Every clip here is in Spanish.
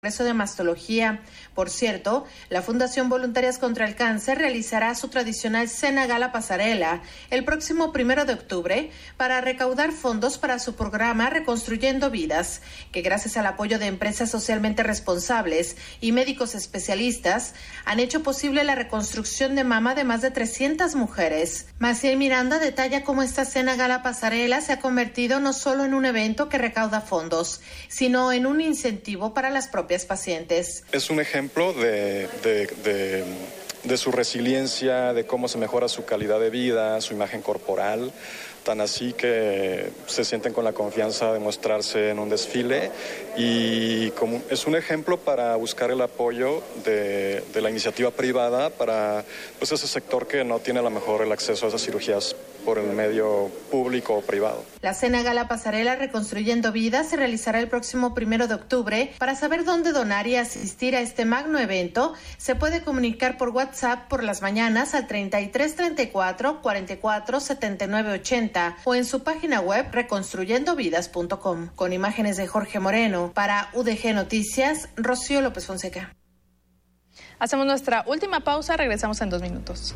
Congreso de Mastología. Por cierto, la Fundación Voluntarias contra el Cáncer realizará su tradicional Cena Gala Pasarela el próximo 1 de octubre para recaudar fondos para su programa Reconstruyendo Vidas, que gracias al apoyo de empresas socialmente responsables y médicos especialistas han hecho posible la reconstrucción de mama de más de 300 mujeres. Maciel Miranda detalla cómo esta Cena Gala Pasarela se ha convertido no solo en un evento que recauda fondos, sino en un incentivo para las propias pacientes. Es un ejemplo de su resiliencia, de cómo se mejora su calidad de vida, su imagen corporal, tan así que se sienten con la confianza de mostrarse en un desfile, y como es un ejemplo para buscar el apoyo de la iniciativa privada para ese sector que no tiene a lo mejor el acceso a esas cirugías por el medio público o privado. La Cena Gala Pasarela Reconstruyendo Vidas se realizará el próximo 1 de octubre. Para saber dónde donar y asistir a este magno evento, se puede comunicar por WhatsApp por las mañanas al 33 34 44 79 80 o en su página web reconstruyendovidas.com. Con imágenes de Jorge Moreno, para UDG Noticias, Rocío López Fonseca. Hacemos nuestra última pausa, regresamos en 2 minutos.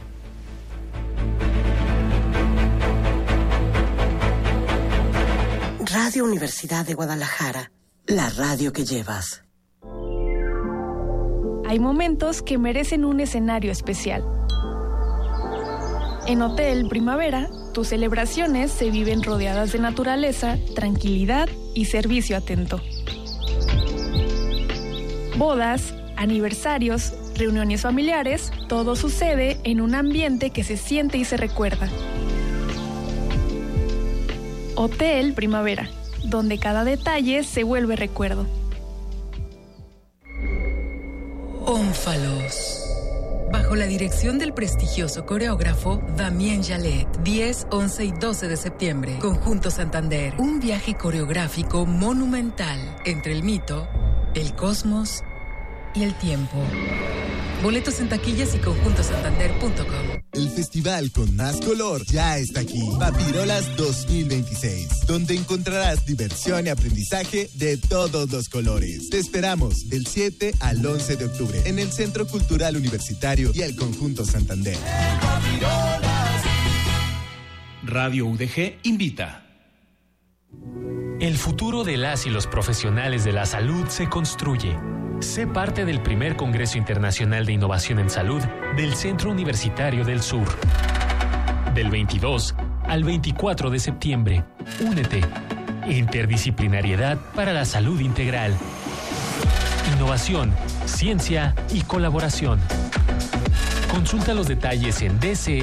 Radio Universidad de Guadalajara, la radio que llevas. Hay momentos que merecen un escenario especial. En Hotel Primavera, tus celebraciones se viven rodeadas de naturaleza, tranquilidad y servicio atento. Bodas, aniversarios, reuniones familiares, todo sucede en un ambiente que se siente y se recuerda. Hotel Primavera, donde cada detalle se vuelve recuerdo. Ónfalos. Bajo la dirección del prestigioso coreógrafo Damien Jalet, 10, 11 y 12 de septiembre, Conjunto Santander. Un viaje coreográfico monumental entre el mito, el cosmos y el tiempo. Boletos en taquillas y conjuntosantander.com. El festival con más color ya está aquí. Papirolas 2026, donde encontrarás diversión y aprendizaje de todos los colores. Te esperamos del 7 al 11 de octubre en el Centro Cultural Universitario y el Conjunto Santander. Radio UDG invita. El futuro de las y los profesionales de la salud se construye. Sé parte del primer Congreso Internacional de Innovación en Salud del Centro Universitario del Sur. Del 22 al 24 de septiembre. Únete. Interdisciplinariedad para la salud integral. Innovación, ciencia y colaboración. Consulta los detalles en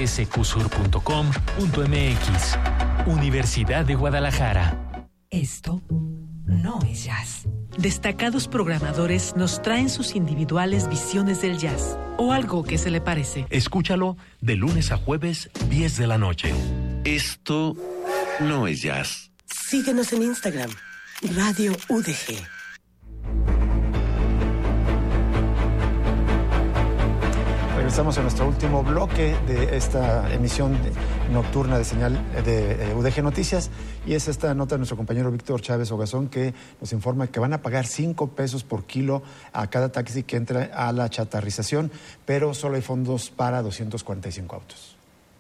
dcsqsur.com.mx. Universidad de Guadalajara. Esto no es jazz. Destacados programadores nos traen sus individuales visiones del jazz, o algo que se le parece. Escúchalo de lunes a jueves, 10 de la noche. Esto no es jazz. Síguenos en Instagram, Radio UDG. Regresamos a nuestro último bloque de esta emisión nocturna de señal de UDG Noticias, y es esta nota de nuestro compañero Víctor Chávez Ogazón, que nos informa que van a pagar 5 pesos por kilo a cada taxi que entre a la chatarrización, pero solo hay fondos para 245 autos.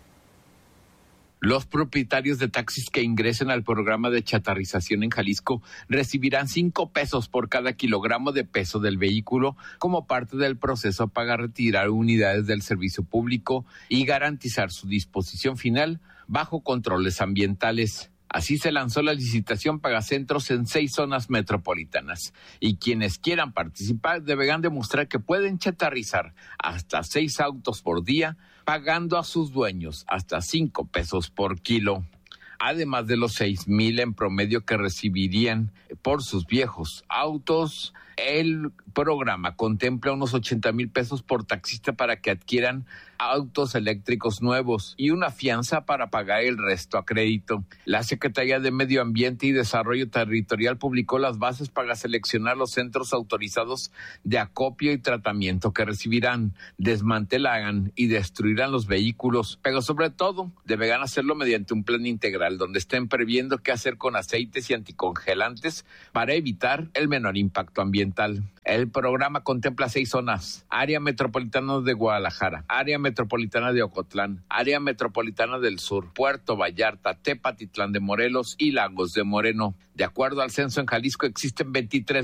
Los propietarios de taxis que ingresen al programa de chatarrización en Jalisco recibirán 5 pesos por cada kilogramo de peso del vehículo como parte del proceso para retirar unidades del servicio público y garantizar su disposición final bajo controles ambientales. Así se lanzó la licitación Pagacentros en 6 zonas metropolitanas, y quienes quieran participar deberán demostrar que pueden chatarrizar hasta 6 autos por día, pagando a sus dueños hasta 5 pesos por kilo. Además de los 6,000 en promedio que recibirían por sus viejos autos, el programa contempla unos 80,000 pesos por taxista para que adquieran autos eléctricos nuevos y una fianza para pagar el resto a crédito. La Secretaría de Medio Ambiente y Desarrollo Territorial publicó las bases para seleccionar los centros autorizados de acopio y tratamiento que recibirán, desmantelarán y destruirán los vehículos, pero sobre todo deberán hacerlo mediante un plan integral donde estén previendo qué hacer con aceites y anticongelantes para evitar el menor impacto ambiental. ambiental. El programa contempla 6 zonas: área metropolitana de Guadalajara, área metropolitana de Ocotlán, área metropolitana del Sur, Puerto Vallarta, Tepatitlán de Morelos y Lagos de Moreno. De acuerdo al censo, en Jalisco existen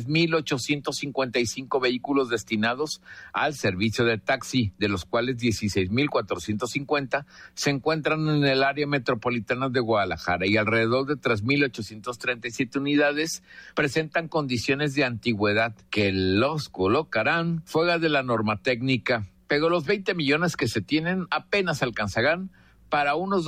23,855 vehículos destinados al servicio de taxi, de los cuales 16,450 se encuentran en el área metropolitana de Guadalajara y alrededor de 3,837 unidades presentan condiciones de antigüedad que los colocarán fuera de la norma técnica. Pero los 20 millones que se tienen apenas alcanzarán para unos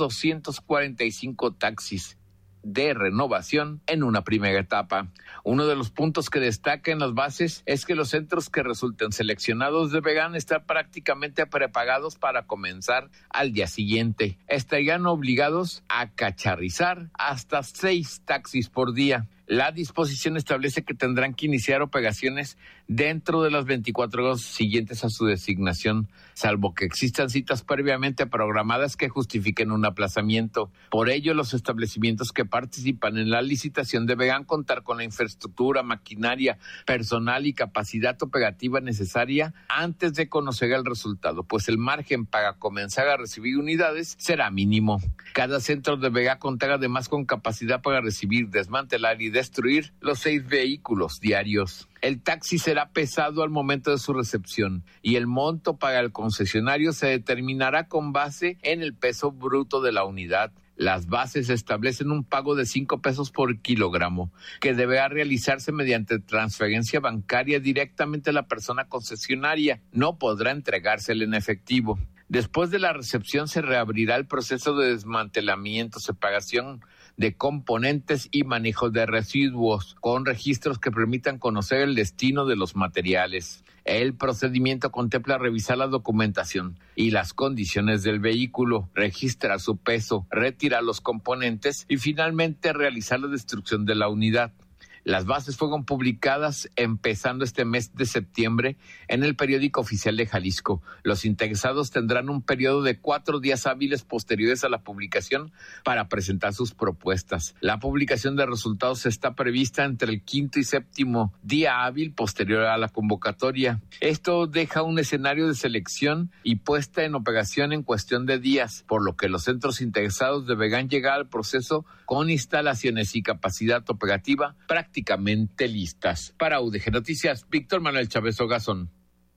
245 taxis de renovación en una primera etapa. Uno de los puntos que destaca en las bases es que los centros que resulten seleccionados deberán estar prácticamente prepagados para comenzar al día siguiente. Estarían obligados a cacharrizar hasta 6 taxis por día. La disposición establece que tendrán que iniciar operaciones dentro de las 24 horas siguientes a su designación, salvo que existan citas previamente programadas que justifiquen un aplazamiento. Por ello, los establecimientos que participan en la licitación deberán contar con la infraestructura, maquinaria, personal y capacidad operativa necesaria antes de conocer el resultado, pues el margen para comenzar a recibir unidades será mínimo. Cada centro deberá contar además con capacidad para recibir, desmantelar y destruir los 6 vehículos diarios. El taxi será pesado al momento de su recepción y el monto para el concesionario se determinará con base en el peso bruto de la unidad. Las bases establecen un pago de 5 pesos por kilogramo, que deberá realizarse mediante transferencia bancaria directamente a la persona concesionaria. No podrá entregársela en efectivo. Después de la recepción se reabrirá el proceso de desmantelamiento, separación de componentes y manejo de residuos, con registros que permitan conocer el destino de los materiales. El procedimiento contempla revisar la documentación y las condiciones del vehículo, registrar su peso, retirar los componentes y finalmente realizar la destrucción de la unidad. Las bases fueron publicadas empezando este mes de septiembre en el Periódico Oficial de Jalisco. Los interesados tendrán un periodo de 4 días hábiles posteriores a la publicación para presentar sus propuestas. La publicación de resultados está prevista entre el 5º y 7º día hábil posterior a la convocatoria. Esto deja un escenario de selección y puesta en operación en cuestión de días, por lo que los centros interesados deberán llegar al proceso con instalaciones y capacidad operativa prácticamente listas. Para UDG Noticias, Víctor Manuel Chávez Ogazón.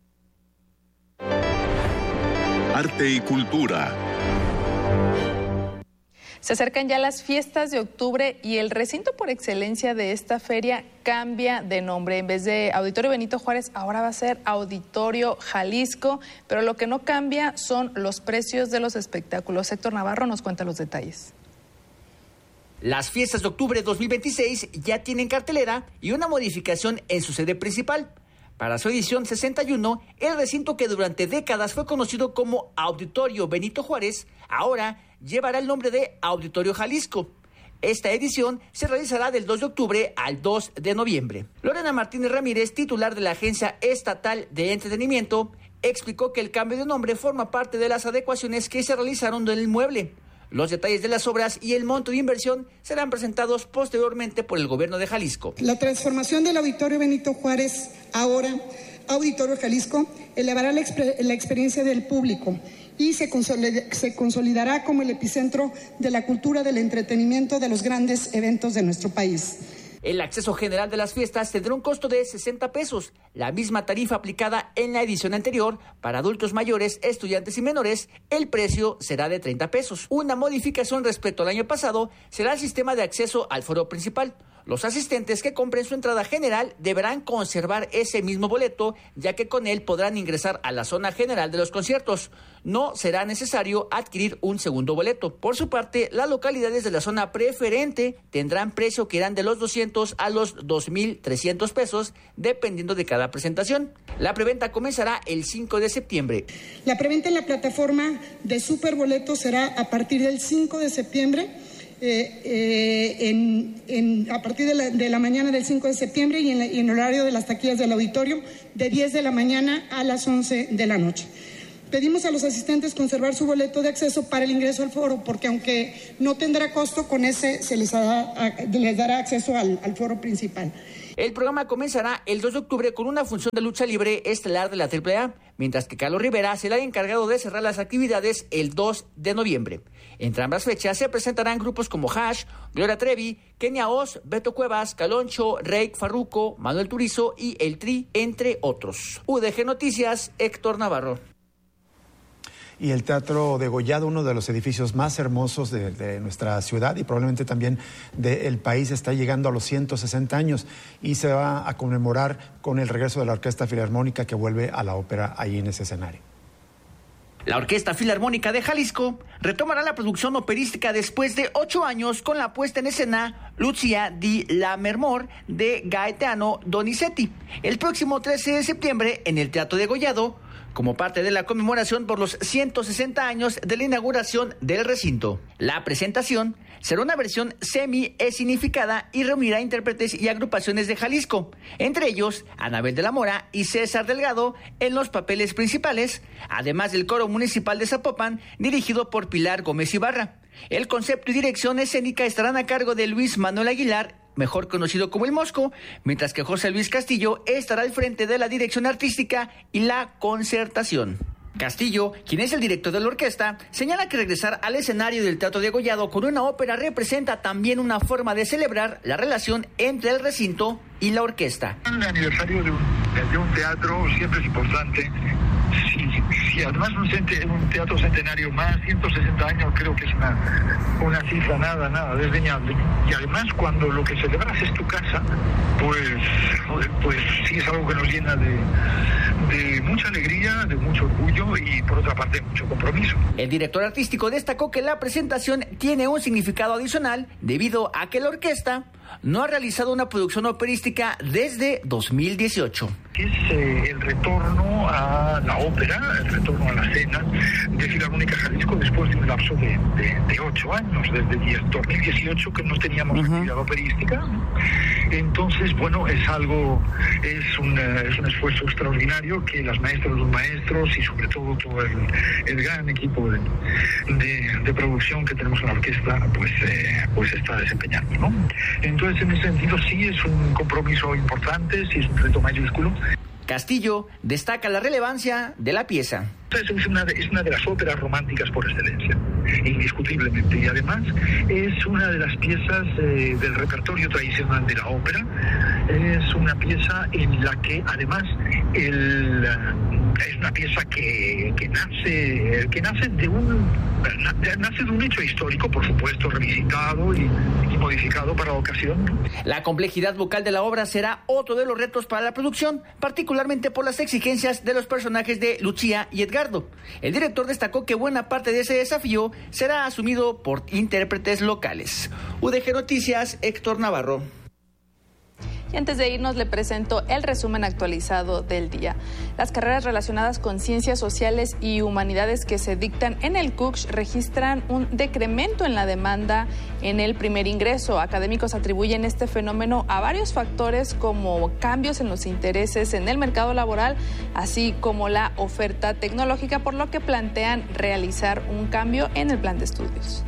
Arte y cultura. Se acercan ya las fiestas de octubre y el recinto por excelencia de esta feria cambia de nombre. En vez de Auditorio Benito Juárez, ahora va a ser Auditorio Jalisco, pero lo que no cambia son los precios de los espectáculos. Héctor Navarro nos cuenta los detalles. Las fiestas de octubre de 2026 ya tienen cartelera y una modificación en su sede principal. Para su edición 61, el recinto que durante décadas fue conocido como Auditorio Benito Juárez, ahora llevará el nombre de Auditorio Jalisco. Esta edición se realizará del 2 de octubre al 2 de noviembre. Lorena Martínez Ramírez, titular de la Agencia Estatal de Entretenimiento, explicó que el cambio de nombre forma parte de las adecuaciones que se realizaron del inmueble. Los detalles de las obras y el monto de inversión serán presentados posteriormente por el gobierno de Jalisco. La transformación del Auditorio Benito Juárez, ahora Auditorio Jalisco, elevará la experiencia del público y se consolidará como el epicentro de la cultura del entretenimiento de los grandes eventos de nuestro país. El acceso general de las fiestas tendrá un costo de 60 pesos, la misma tarifa aplicada en la edición anterior. Para adultos mayores, estudiantes y menores, el precio será de 30 pesos. Una modificación respecto al año pasado será el sistema de acceso al foro principal. Los asistentes que compren su entrada general deberán conservar ese mismo boleto, ya que con él podrán ingresar a la zona general de los conciertos. No será necesario adquirir un segundo boleto. Por su parte, las localidades de la zona preferente tendrán precio que irán de los 200 a los 2,300 pesos, dependiendo de cada presentación. La preventa comenzará el 5 de septiembre. La preventa en la plataforma de Superboletos será a partir del 5 de septiembre. A partir de la mañana del 5 de septiembre y en el horario de las taquillas del auditorio de 10 de la mañana a las 11 de la noche. Pedimos a los asistentes conservar su boleto de acceso para el ingreso al foro, porque aunque no tendrá costo, con ese se les dará acceso al foro principal. El programa comenzará el 2 de octubre con una función de lucha libre estelar de la AAA, mientras que Carlos Rivera será el encargado de cerrar las actividades el 2 de noviembre. Entre ambas fechas se presentarán grupos como Hash, Gloria Trevi, Kenia Oz, Beto Cuevas, Caloncho, Reik Farruco, Manuel Turizo y El Tri, entre otros. UDG Noticias, Héctor Navarro. Y el Teatro Degollado, uno de los edificios más hermosos de nuestra ciudad y probablemente también del país, está llegando a los 160 años y se va a conmemorar con el regreso de la Orquesta Filarmónica que vuelve a la ópera ahí en ese escenario. La Orquesta Filarmónica de Jalisco retomará la producción operística después de 8 años con la puesta en escena Lucia di Lammermoor de Gaetano Donizetti el próximo 13 de septiembre en el Teatro Degollado, como parte de la conmemoración por los 160 años de la inauguración del recinto. La presentación será una versión semi-escenificada y reunirá intérpretes y agrupaciones de Jalisco, entre ellos Anabel de la Mora y César Delgado en los papeles principales, además del Coro Municipal de Zapopan, dirigido por Pilar Gómez Ibarra. El concepto y dirección escénica estarán a cargo de Luis Manuel Aguilar, mejor conocido como El Mosco, mientras que José Luis Castillo estará al frente de la dirección artística y la concertación. Castillo, quien es el director de la orquesta, señala que regresar al escenario del Teatro Degollado con una ópera representa también una forma de celebrar la relación entre el recinto y la orquesta. El aniversario de un teatro siempre es importante. Sí, además un teatro centenario más, 160 años, creo que es una cifra nada desdeñable. Y además cuando lo que celebras es tu casa, pues sí es algo que nos llena de mucha alegría, de mucho orgullo y por otra parte mucho compromiso. El director artístico destacó que la presentación tiene un significado adicional debido a que la orquesta no ha realizado una producción operística desde 2018. Es el retorno a la ópera, el retorno a la escena de Filarmónica Jalisco después de un lapso de 8 años, desde 2018 que no teníamos actividad operística. Entonces, bueno, es un esfuerzo extraordinario que las maestras, los maestros y sobre todo el gran equipo de producción que tenemos en la orquesta, pues está desempeñando, ¿no? Entonces, en ese sentido, sí es un compromiso importante, sí es un reto mayúsculo. Castillo destaca la relevancia de la pieza. Es una de las óperas románticas por excelencia, indiscutiblemente, y además es una de las piezas del repertorio tradicional de la ópera. Es una pieza en la que además es una pieza que nace de un hecho histórico, por supuesto, revisitado y modificado para la ocasión. La complejidad vocal de la obra será otro de los retos para la producción, particularmente por las exigencias de los personajes de Lucía y Edgardo. El director destacó que buena parte de ese desafío será asumido por intérpretes locales. UDG Noticias, Héctor Navarro. Y antes de irnos le presento el resumen actualizado del día. Las carreras relacionadas con ciencias sociales y humanidades que se dictan en el CUCH registran un decremento en la demanda en el primer ingreso. Académicos atribuyen este fenómeno a varios factores como cambios en los intereses en el mercado laboral, así como la oferta tecnológica, por lo que plantean realizar un cambio en el plan de estudios.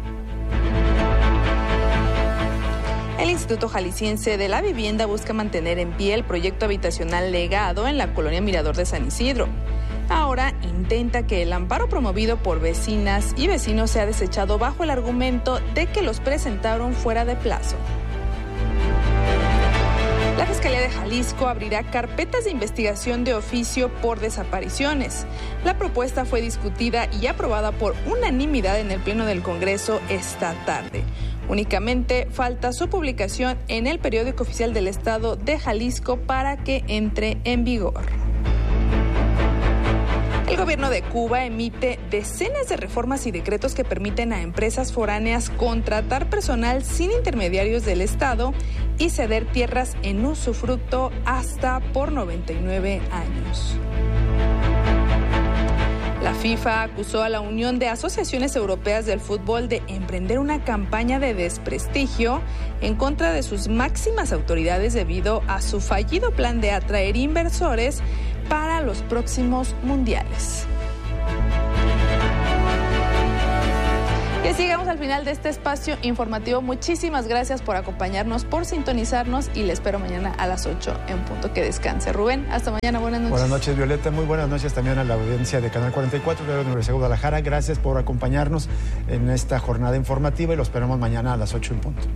El Instituto Jalisciense de la Vivienda busca mantener en pie el proyecto habitacional Legado en la colonia Mirador de San Isidro. Ahora intenta que el amparo promovido por vecinas y vecinos sea desechado bajo el argumento de que los presentaron fuera de plazo. La Fiscalía de Jalisco abrirá carpetas de investigación de oficio por desapariciones. La propuesta fue discutida y aprobada por unanimidad en el Pleno del Congreso esta tarde. Únicamente falta su publicación en el Periódico Oficial del Estado de Jalisco para que entre en vigor. El gobierno de Cuba emite decenas de reformas y decretos que permiten a empresas foráneas contratar personal sin intermediarios del Estado y ceder tierras en usufructo hasta por 99 años. La FIFA acusó a la Unión de Asociaciones Europeas del Fútbol de emprender una campaña de desprestigio en contra de sus máximas autoridades debido a su fallido plan de atraer inversores para los próximos mundiales. Y así llegamos al final de este espacio informativo. Muchísimas gracias por acompañarnos, por sintonizarnos y les espero mañana a las 8 en punto. Que descanse. Rubén, hasta mañana. Buenas noches. Buenas noches, Violeta. Muy buenas noches también a la audiencia de Canal 44 de la Universidad de Guadalajara. Gracias por acompañarnos en esta jornada informativa y lo esperamos mañana a las 8 en punto.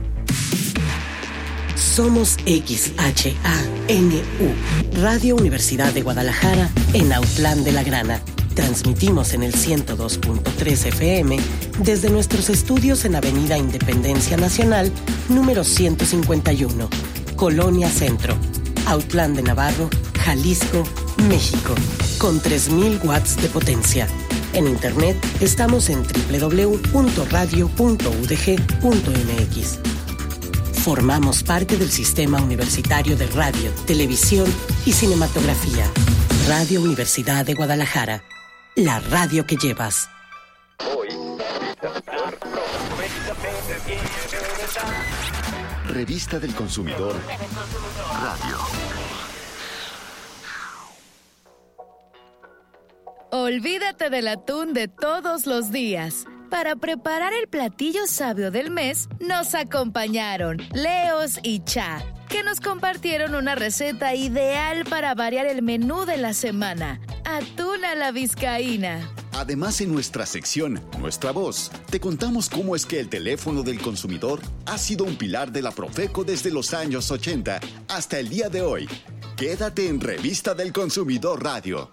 Somos XHANU, Radio Universidad de Guadalajara, en Autlán de la Grana. Transmitimos en el 102.3 FM desde nuestros estudios en Avenida Independencia Nacional, número 151, Colonia Centro, Autlán de Navarro, Jalisco, México, con 3,000 watts de potencia. En internet estamos en www.radio.udg.mx. Formamos parte del Sistema Universitario de Radio, Televisión y Cinematografía. Radio Universidad de Guadalajara. La radio que llevas. Revista del Consumidor Radio. Olvídate del atún de todos los días. Para preparar el platillo sabio del mes, nos acompañaron Leos y Cha, que nos compartieron una receta ideal para variar el menú de la semana. Atún a la vizcaína. Además, en nuestra sección, Nuestra Voz, te contamos cómo es que el teléfono del consumidor ha sido un pilar de la Profeco desde los años 80 hasta el día de hoy. Quédate en Revista del Consumidor Radio.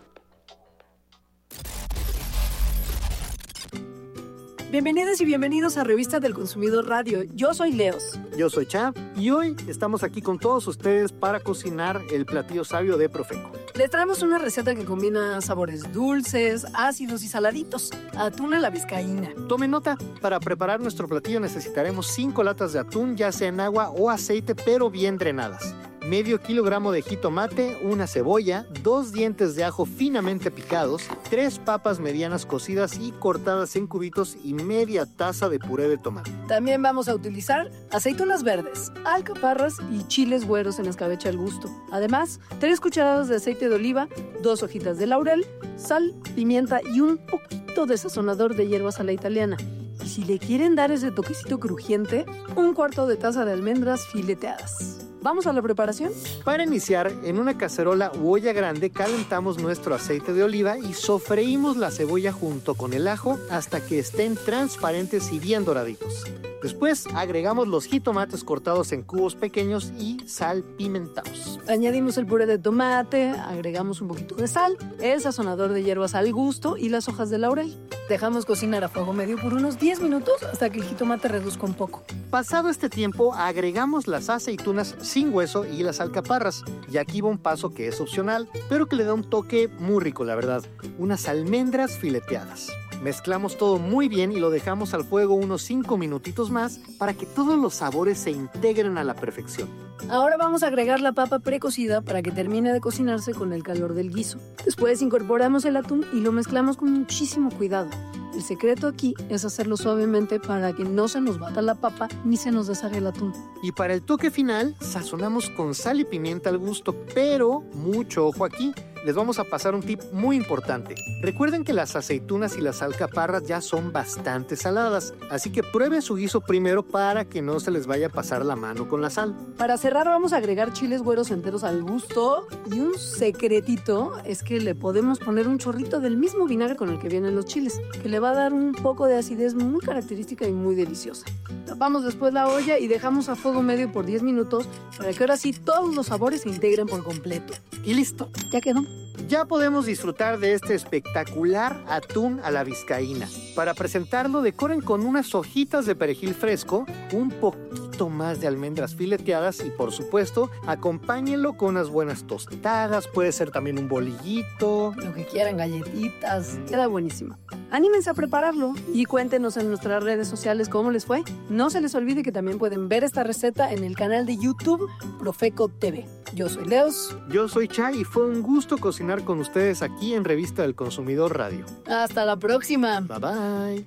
Bienvenidas y bienvenidos a Revista del Consumidor Radio. Yo soy Leos. Yo soy Cha y hoy estamos aquí con todos ustedes para cocinar el platillo sabio de Profeco. Les traemos una receta que combina sabores dulces, ácidos y saladitos. Atún a la vizcaína. Tomen nota, para preparar nuestro platillo necesitaremos 5 latas de atún, ya sea en agua o aceite, pero bien drenadas. Medio kilogramo de jitomate, una cebolla, 2 dientes de ajo finamente picados, 3 papas medianas cocidas y cortadas en cubitos y media taza de puré de tomate. También vamos a utilizar aceitunas verdes, alcaparras y chiles güeros en escabeche al gusto. Además, 3 cucharadas de aceite de oliva, 2 hojitas de laurel, sal, pimienta y un poquito de sazonador de hierbas a la italiana. Y si le quieren dar ese toquecito crujiente, 1/4 de taza de almendras fileteadas. ¿Vamos a la preparación? Para iniciar, en una cacerola u olla grande calentamos nuestro aceite de oliva y sofreímos la cebolla junto con el ajo hasta que estén transparentes y bien doraditos. Después agregamos los jitomates cortados en cubos pequeños y salpimentados. Añadimos el puré de tomate, agregamos un poquito de sal, el sazonador de hierbas al gusto y las hojas de laurel. Dejamos cocinar a fuego medio por unos 10 minutos hasta que el jitomate reduzca un poco. Pasado este tiempo, agregamos las aceitunas sin hueso y las alcaparras. Y aquí va un paso que es opcional, pero que le da un toque muy rico, la verdad. Unas almendras fileteadas. Mezclamos todo muy bien y lo dejamos al fuego unos 5 minutitos más para que todos los sabores se integren a la perfección. Ahora vamos a agregar la papa precocida para que termine de cocinarse con el calor del guiso. Después incorporamos el atún y lo mezclamos con muchísimo cuidado. El secreto aquí es hacerlo suavemente para que no se nos bata la papa ni se nos deshaga el atún. Y para el toque final, sazonamos con sal y pimienta al gusto, pero mucho ojo aquí. Les vamos a pasar un tip muy importante. Recuerden que las aceitunas y las alcaparras ya son bastante saladas, así que prueben su guiso primero para que no se les vaya a pasar la mano con la sal. Para cerrar vamos a agregar chiles güeros enteros al gusto y un secretito es que le podemos poner un chorrito del mismo vinagre con el que vienen los chiles, que le va a dar un poco de acidez muy característica y muy deliciosa. Tapamos después la olla y dejamos a fuego medio por 10 minutos para que ahora sí todos los sabores se integren por completo. Y listo, ya quedó. Ya podemos disfrutar de este espectacular atún a la vizcaína. Para presentarlo, decoren con unas hojitas de perejil fresco, un poquito más de almendras fileteadas y, por supuesto, acompáñenlo con unas buenas tostadas, puede ser también un bolillito. Lo que quieran, galletitas, queda buenísimo. Anímense a prepararlo y cuéntenos en nuestras redes sociales cómo les fue. No se les olvide que también pueden ver esta receta en el canal de YouTube Profeco TV. Yo soy Leos. Yo soy Cha y fue un gusto cocinar con ustedes aquí en Revista del Consumidor Radio. Hasta la próxima. Bye bye.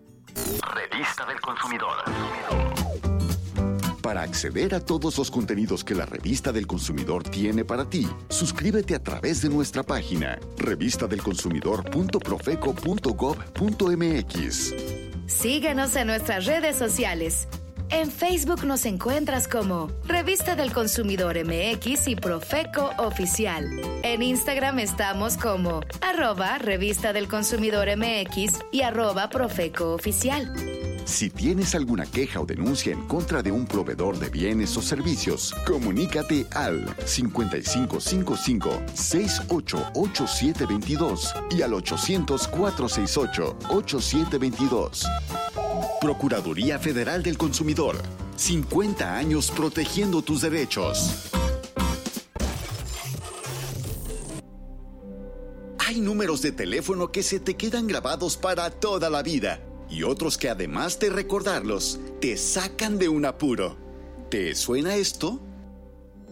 Revista del Consumidor. Para acceder a todos los contenidos que la Revista del Consumidor tiene para ti, suscríbete a través de nuestra página revistadelconsumidor.profeco.gov.mx. Síguenos en nuestras redes sociales. En Facebook nos encuentras como Revista del Consumidor MX y Profeco Oficial. En Instagram estamos como @Revista del Consumidor MX y @Profeco Oficial. Si tienes alguna queja o denuncia en contra de un proveedor de bienes o servicios, comunícate al 5555-688722 y al 800-468-8722. Procuraduría Federal del Consumidor. 50 años protegiendo tus derechos. Hay números de teléfono que se te quedan grabados para toda la vida y otros que además de recordarlos, te sacan de un apuro. ¿Te suena esto?